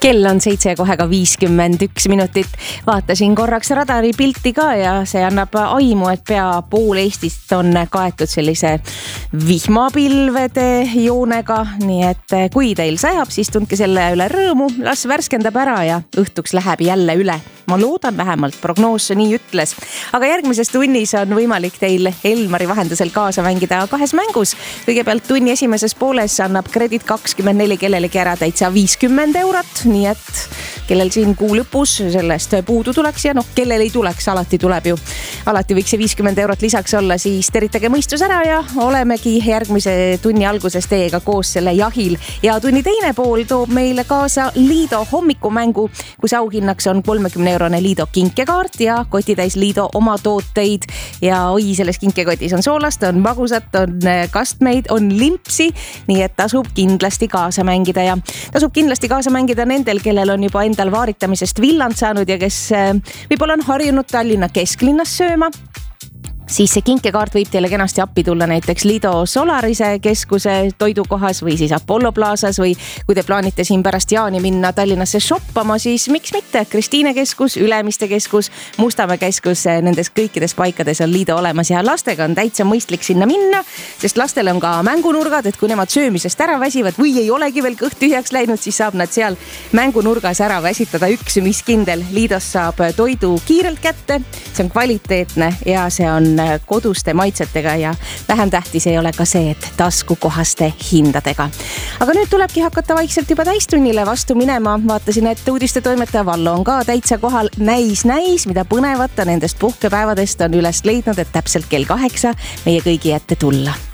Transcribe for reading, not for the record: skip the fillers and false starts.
Kell on 7:51 Vaatasin korraks radari pilti ka ja see annab aimu, et pea pool Eestist on kaetud sellise vihmapilvede joonega. Nii et kui teil sajab, siis tundke selle üle rõõmu, las värskendab ära ja õhtuks läheb jälle üle. Ma loodan vähemalt, prognoos nii ütles. Aga järgmises tunnis on võimalik teil Elmari vahendusel kaasa mängida 2 mängus. Kõigepealt tunni esimeses pooles annab Kredit 24 kellelegi ära täitsa 50 eurot. Nii et kellel siin kuu lõpus sellest puudu tuleks ja kellel ei tuleks, alati tuleb ju. Alati võiks see 50 eurot lisaks olla, siis teritage mõistus ära ja olemegi järgmise tunni alguses teiega koos selle jahil. Ja tunni teine pool toob meile kaasa Liido hommikumängu, kus auhinnaks on 30-eurone Liido kinkekaart ja kotitäis Liido oma tooteid. Ja selles kinkekotis on soolast, on magusat, on kastmeid, on limpsi, nii et tasub kindlasti kaasa mängida ja tasub kindlasti kaasa mängida nendel, kellel on juba endal vaaritamisest villand saanud ja kes võib-olla on harjunud Tallinna kesklinnas sööma. Siis see kinkekaart võib teile kenasti appi tulla näiteks Liido Solarise keskuse toidukohas või siis Apollo Plaasas või kui te plaanite siin pärast Jaani minna Tallinnasse shoppama, siis miks mitte? Kristiine keskus, Ülemiste keskus, Mustamäe keskus, nendes kõikides paikades on Liido olemas ja lastega on täitsa mõistlik sinna minna, sest lastel on ka mängunurgad, et kui nemad söömisest ära väsivad või ei olegi veel kõht tühjaks läinud, siis saab nad seal mängunurgas ära väsitada üks, mis kindel. Liidos saab toidu kiirelt kätte, see on kvaliteetne ja see on koduste maitsetega ja vähem tähtis ei ole ka see, et taskukohaste hindadega. Aga nüüd tulebki hakata vaikselt juba täistunnile vastu minema. Vaatasin, et uudistetoimetaja Vallo on ka täitsa kohal. Näis, mida põnevat ta nendest puhkepäevadest on üles leidnud, et täpselt kell 8 meie kõigi ette tulla.